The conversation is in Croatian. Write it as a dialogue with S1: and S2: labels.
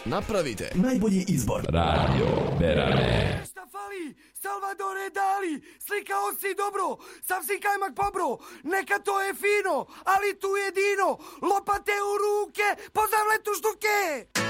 S1: napravite
S2: najbolji izbor.
S3: Radio Berane.
S4: Šta fali? Salvadore Dali, slikao si dobro, sam si kajmak pobro, neka to je fino, ali tu jedino, lopate u ruke, po zavletu štuke.